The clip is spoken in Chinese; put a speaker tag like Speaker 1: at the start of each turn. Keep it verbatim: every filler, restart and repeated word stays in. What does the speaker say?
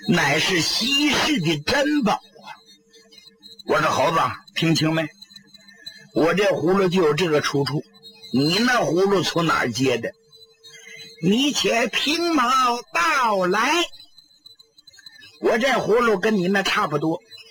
Speaker 1: 乃是稀世的珍宝啊！我说猴子，听清没？我这葫芦就有这个出处，你那葫芦从哪儿接的？你且听我道来。我这葫芦跟你那差不多，